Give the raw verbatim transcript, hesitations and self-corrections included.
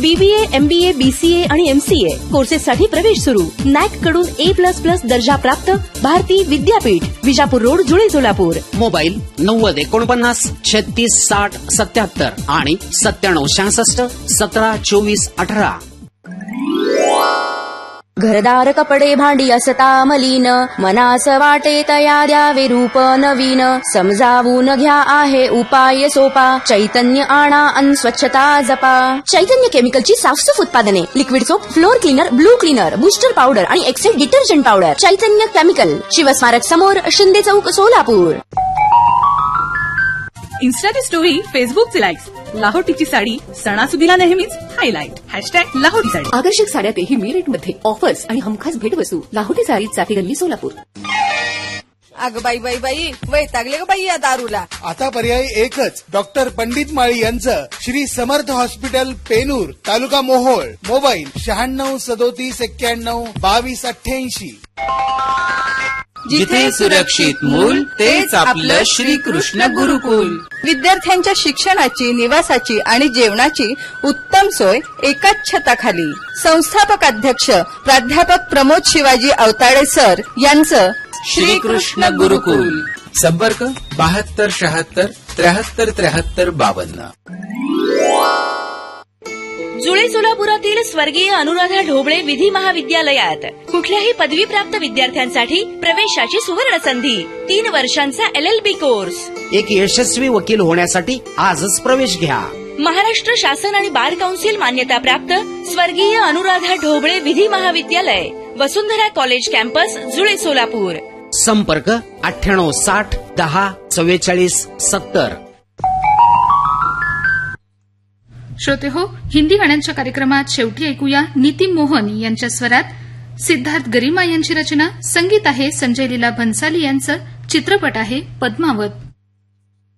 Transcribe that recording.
BBA, MBA, BCA आणि MCA कोर्सेससाठी प्रवेश सुरू. नॅक कडून ए प्लस प्लस दर्जा प्राप्त. भारती विद्यापीठ, विजापूर रोड, जुळे, सोलापूर. मोबाईल नव्वद एकोणपन्नास छत्तीस साठ सत्याहत्तर आणि सत्त्याण्णव सहासष्ट सतरा चोवीस अठरा. घरदार कपडे भांडी असता मलिन, मनास वाटे तया द्यावे रूप नवीन. समजावून घ्या आहे उपाय सोपा, चैतन्य आणा अन स्वच्छता जपा. चैतन्य केमिकलची साफसूफ उत्पादने, liquid soap, floor cleaner, blue cleaner, booster powder आणि एक्सेल डिटर्जंट पावडर. चैतन्य केमिकल, शिवस्मारक समोर, शिंदे चौक, सोलापूर. इन्स्टाची स्टोरी, फेसबुकचे लाईक्स, लाहोटीची साडी सणासुदीला नेहमीच हायलाइट. हॅशटॅग लाहोटी साडी. आकर्षक साड्या तेही मी रेटमध्ये, ऑफर्स आणि हमखास भेटवस्तू. लाहोटी साडी, चाटी गल्ली, सोलापूर. अगं बाई बाई बाई, वैतागले ग बाई या दारूला. आता पर्याय एकच, डॉक्टर पंडित माळी यांचं श्री समर्थ हॉस्पिटल, पेनूर, तालुका मोहोळ. मोबाईल शहाण्णव सदोतीस एक्क्याण्णव बावीस अठ्ठ्याऐंशी. जिथे सुरक्षित मूल तेच आपलं श्रीकृष्ण गुरुकुल. विद्यार्थ्यांच्या शिक्षणाची, निवासाची आणि जेवणाची उत्तम सोय एकाच छताखाली. संस्थापक अध्यक्ष प्राध्यापक प्रमोद शिवाजी अवताडे सर यांचं श्रीकृष्ण गुरुकुल. संपर्क बहात्तर शहात्तर त्र्याहत्तर त्र्याहत्तर बावन्न. जुळे, सोलापुरातील स्वर्गीय अनुराधा ढोबळे विधी महाविद्यालयात कुठल्याही पदवीप्राप्त विद्यार्थ्यांसाठी प्रवेशाची सुवर्ण संधी. तीन वर्षांचा एल एल बी कोर्स. एक यशस्वी वकील होण्यासाठी आजच प्रवेश घ्या. महाराष्ट्र शासन आणि बार काउन्सिल मान्यता प्राप्त स्वर्गीय अनुराधा ढोबळे विधी महाविद्यालय, वसुंधरा कॉलेज कॅम्पस, जुळे, सोलापूर. संपर्क अठ्ठ्याण्णव साठ दहा चव्वेचाळीस सत्तर. श्रोते हो, हिंदी गाण्यांच्या कार्यक्रमात शेवटी ऐकूया नितीन मोहन यांच्या स्वरात सिद्धार्थ गरिमा यांची रचना. संगीत आहे संजय लीला भन्साली यांचं. चित्रपट आहे पद्मावत.